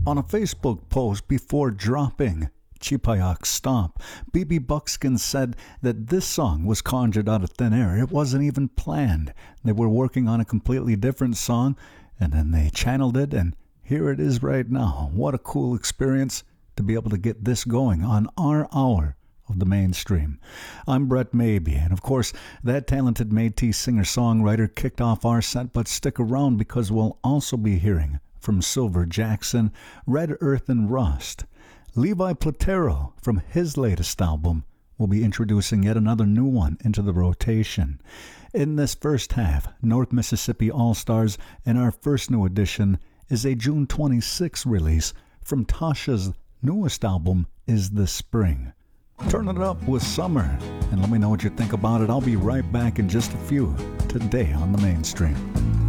On a Facebook post before dropping Chipayak Stop, BB Buckskin said that this song was conjured out of thin air. It wasn't even planned. They were working on a completely different song, and then they channeled it, and here it is right now. What a cool experience to be able to get this going on our hour of the mainstream. I'm Brett Maybe, and of course, that talented Métis singer-songwriter kicked off our set, but stick around because we'll also be hearing from Silver Jackson, Red Earth and Rust. Levi Platero, from his latest album, will be introducing yet another new one into the rotation. In this first half, North Mississippi All-Stars, and our first new edition is a June 26 release from Tasha's newest album, Is This Spring. Turn it up with Summer, and let me know what you think about it. I'll be right back in just a few, today on the Mainstream.